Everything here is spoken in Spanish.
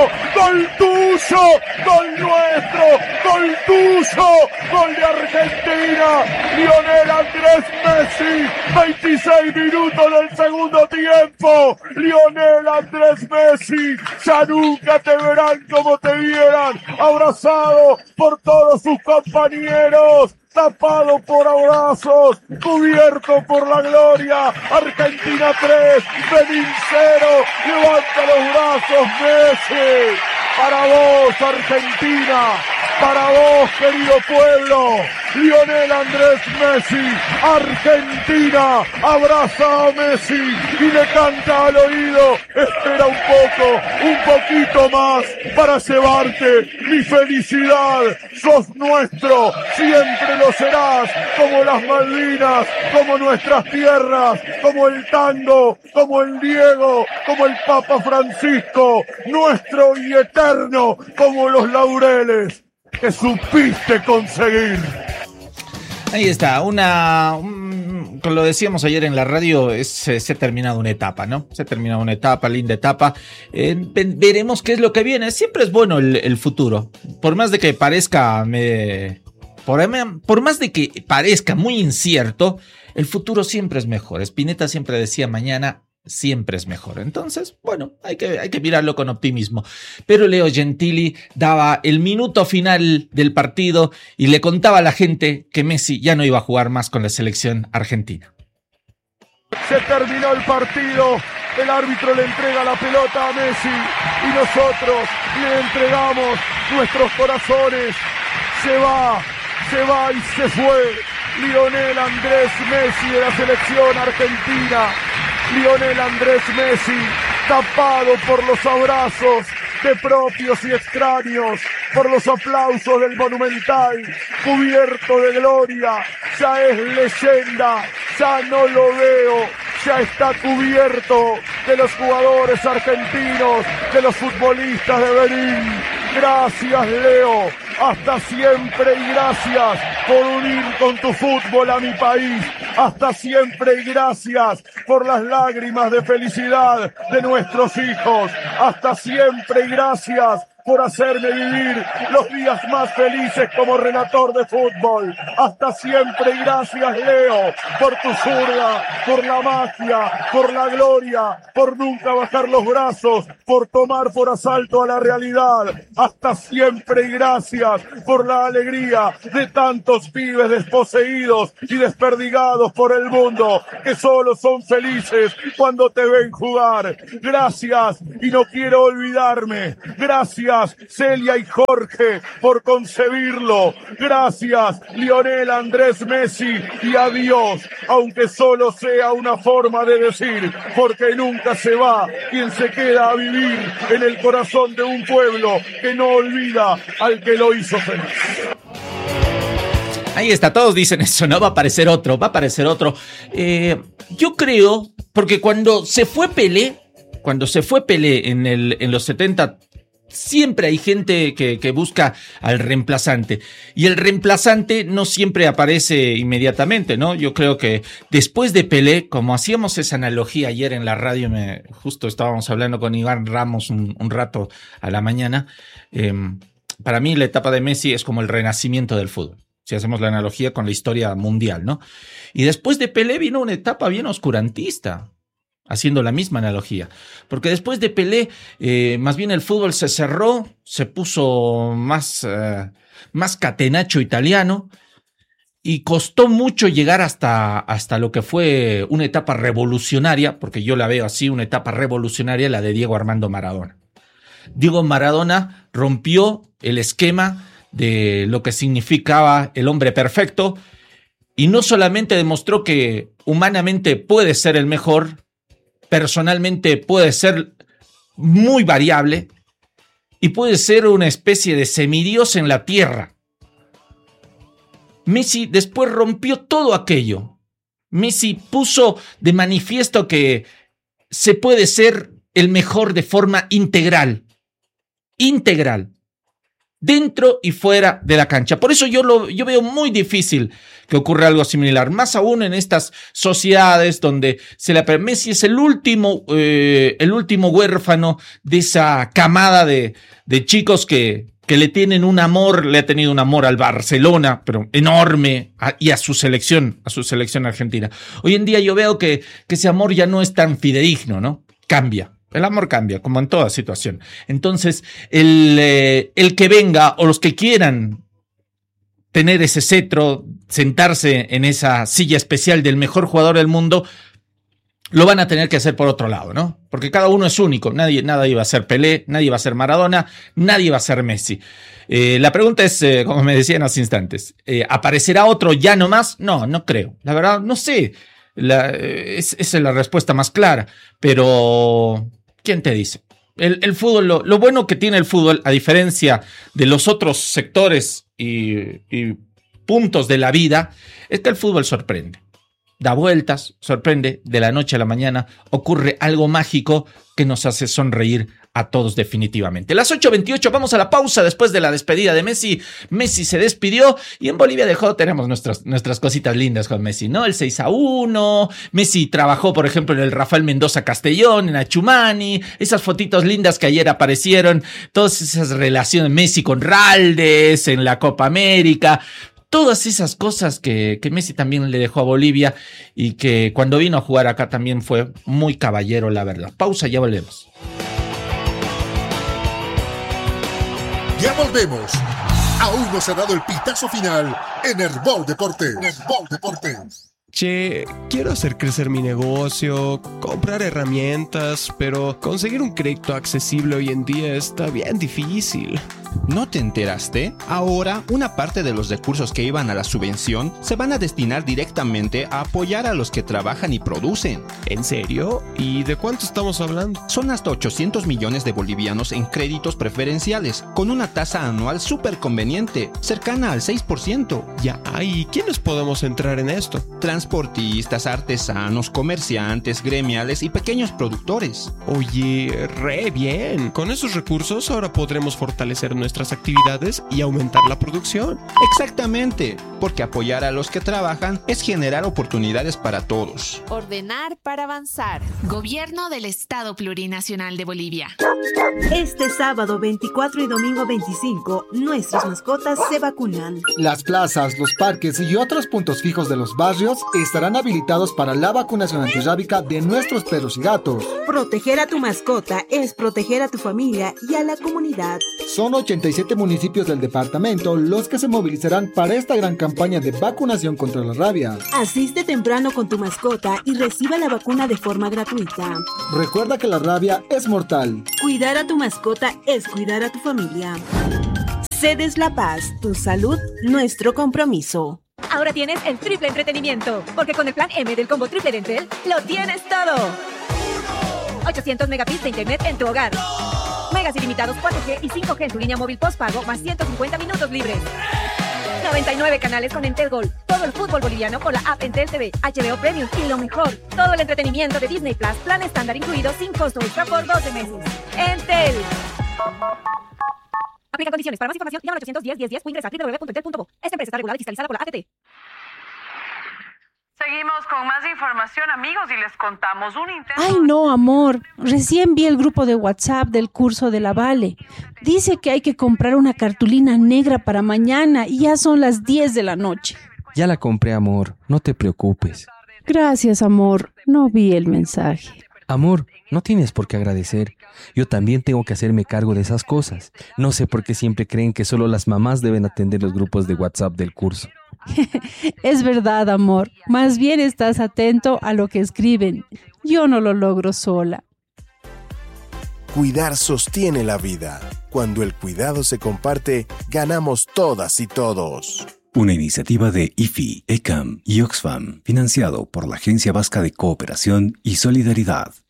gol tuyo, gol nuestro, gol tuyo, gol de Argentina, Lionel Andrés Messi, 26 minutos del segundo tiempo, Lionel Andrés Messi, ya nunca te verán como te vieran, abrazado por todos sus compañeros, tapado por abrazos, cubierto por la gloria. Argentina 3, Benín 0, levanta los brazos Messi. Para vos, Argentina, para vos, querido pueblo, Lionel Andrés Messi, Argentina, abraza a Messi y le canta al oído, espera un poquito más para llevarte mi felicidad, sos nuestro, siempre lo serás, como las Malvinas, como nuestras tierras, como el tango, como el Diego, como el Papa Francisco, nuestro y eterno, como los laureles que supiste conseguir. Ahí está, lo decíamos ayer en la radio, se ha terminado una etapa, ¿no? Se ha terminado una etapa, linda etapa. Veremos qué es lo que viene. Siempre es bueno el futuro. Por más de que parezca muy incierto, el futuro siempre es mejor. Spinetta siempre decía mañana siempre es mejor. Entonces, bueno, hay que mirarlo con optimismo. Pero Leo Gentili daba el minuto final del partido y le contaba a la gente que Messi ya no iba a jugar más con la selección argentina. Se terminó el partido, el árbitro le entrega la pelota a Messi y nosotros le entregamos nuestros corazones. Se va y se fue Lionel Andrés Messi de la selección argentina. Lionel Andrés Messi, tapado por los abrazos de propios y extraños, por los aplausos del Monumental, cubierto de gloria, ya es leyenda, ya no lo veo, ya está cubierto de los jugadores argentinos, de los futbolistas de Benín. Gracias, Leo, hasta siempre y gracias por unir con tu fútbol a mi país. Hasta siempre y gracias por las lágrimas de felicidad de nuestros hijos. Hasta siempre y gracias por hacerme vivir los días más felices como relator de fútbol. Hasta siempre y gracias, Leo, por tu zurda, por la magia, por la gloria, por nunca bajar los brazos, por tomar por asalto a la realidad. Hasta siempre y gracias por la alegría de tantos pibes desposeídos y desperdigados por el mundo, que solo son felices cuando te ven jugar. Gracias, y no quiero olvidarme. Gracias, Celia y Jorge, por concebirlo. Gracias, Lionel Andrés Messi, y adiós, aunque solo sea una forma de decir, porque nunca se va quien se queda a vivir en el corazón de un pueblo que no olvida al que lo hizo feliz. Ahí está, todos dicen eso, ¿no? Va a aparecer otro. Yo creo, porque cuando se fue Pelé en los 70, siempre hay gente que busca al reemplazante, y el reemplazante no siempre aparece inmediatamente, ¿no? Yo creo que después de Pelé, como hacíamos esa analogía ayer en la radio, justo estábamos hablando con Iván Ramos un rato a la mañana, para mí la etapa de Messi es como el renacimiento del fútbol, si hacemos la analogía con la historia mundial, ¿no? Y después de Pelé vino una etapa bien oscurantista, haciendo la misma analogía, porque después de Pelé, más bien el fútbol se cerró, se puso más catenaccio italiano, y costó mucho llegar hasta lo que fue una etapa revolucionaria, porque yo la veo así, una etapa revolucionaria, la de Diego Armando Maradona. Diego Maradona rompió el esquema de lo que significaba el hombre perfecto, y no solamente demostró que humanamente puede ser el mejor, personalmente puede ser muy variable y puede ser una especie de semidios en la tierra. Messi después rompió todo aquello. Messi puso de manifiesto que se puede ser el mejor de forma integral. dentro y fuera de la cancha. Por eso yo veo muy difícil que ocurra algo similar, más aún en estas sociedades donde Messi es el último huérfano de esa camada de chicos que le tienen un amor, le ha tenido un amor al Barcelona, pero enorme, y a su selección argentina. Hoy en día yo veo que ese amor ya no es tan fidedigno, ¿no? Cambia. El amor cambia, como en toda situación. Entonces, el que venga o los que quieran tener ese cetro, sentarse en esa silla especial del mejor jugador del mundo, lo van a tener que hacer por otro lado, ¿no? Porque cada uno es único. Nadie iba a ser Pelé, nadie iba a ser Maradona, nadie iba a ser Messi. La pregunta es, como me decían hace instantes, ¿aparecerá otro ya nomás? No creo. La verdad, no sé. Esa es la respuesta más clara. Pero, ¿quién te dice? El fútbol, lo bueno que tiene el fútbol, a diferencia de los otros sectores y puntos de la vida, es que el fútbol sorprende. Da vueltas, sorprende, de la noche a la mañana ocurre algo mágico que nos hace sonreír a todos definitivamente. Las 8:28, vamos a la pausa después de la despedida de Messi. Messi se despidió y en Bolivia tenemos nuestras cositas lindas con Messi, ¿no? El 6-1, Messi trabajó, por ejemplo, en el Rafael Mendoza Castellón, en Achumani, esas fotitos lindas que ayer aparecieron, todas esas relaciones Messi con Raldes en la Copa América. Todas esas cosas que Messi también le dejó a Bolivia y que cuando vino a jugar acá también fue muy caballero, la verdad. Pausa, ya volvemos. Ya volvemos. Aún no se ha dado el pitazo final en Herbol Deportes. Che, quiero hacer crecer mi negocio, comprar herramientas, pero conseguir un crédito accesible hoy en día está bien difícil. ¿No te enteraste? Ahora, una parte de los recursos que iban a la subvención se van a destinar directamente a apoyar a los que trabajan y producen. ¿En serio? ¿Y de cuánto estamos hablando? Son hasta 800 millones de bolivianos en créditos preferenciales, con una tasa anual súper conveniente, cercana al 6%. Ya, ¿y quiénes podemos entrar en esto? Transportistas, artesanos, comerciantes, gremiales y pequeños productores. Oye, re bien. Con esos recursos ahora podremos fortalecer nuestras actividades y aumentar la producción. Exactamente, porque apoyar a los que trabajan es generar oportunidades para todos. Ordenar para avanzar. Gobierno del Estado Plurinacional de Bolivia. Este sábado 24 y domingo 25, nuestras mascotas se vacunan. Las plazas, los parques y otros puntos fijos de los barrios estarán habilitados para la vacunación antirrábica de nuestros perros y gatos. Proteger a tu mascota es proteger a tu familia y a la comunidad. Son 87 municipios del departamento los que se movilizarán para esta gran campaña de vacunación contra la rabia. Asiste temprano con tu mascota y reciba la vacuna de forma gratuita. Recuerda que la rabia es mortal. Cuidar a tu mascota es cuidar a tu familia. Cedes La Paz, tu salud, nuestro compromiso. Ahora tienes el triple entretenimiento, porque con el plan M del combo triple de Entel, lo tienes todo. 800 megabits de internet en tu hogar. Megas ilimitados 4G y 5G en tu línea móvil postpago, más 150 minutos libres. 99 canales con Entel Gold. Todo el fútbol boliviano con la app Entel TV, HBO Premium y lo mejor, todo el entretenimiento de Disney Plus, plan estándar incluido sin costo extra por 12 meses. Entel. Aplica condiciones. Para más información, llama al 810-1010 o ingresa a www.entel.bo. Esta empresa está regulada y fiscalizada por la ATT. Seguimos con más información, amigos, y les contamos un intento... Ay, no, amor. Recién vi el grupo de WhatsApp del curso de la Vale. Dice que hay que comprar una cartulina negra para mañana y ya son las 10 de la noche. Ya la compré, amor. No te preocupes. Gracias, amor. No vi el mensaje. Amor, no tienes por qué agradecer. Yo también tengo que hacerme cargo de esas cosas. No sé por qué siempre creen que solo las mamás deben atender los grupos de WhatsApp del curso. Es verdad, amor. Más bien estás atento a lo que escriben. Yo no lo logro sola. Cuidar sostiene la vida. Cuando el cuidado se comparte, ganamos todas y todos. Una iniciativa de IFI, ECAM y Oxfam, financiado por la Agencia Vasca de Cooperación y Solidaridad.